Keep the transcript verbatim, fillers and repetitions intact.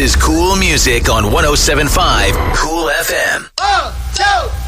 is Cool Music on one oh seven point five Cool F M. One, two,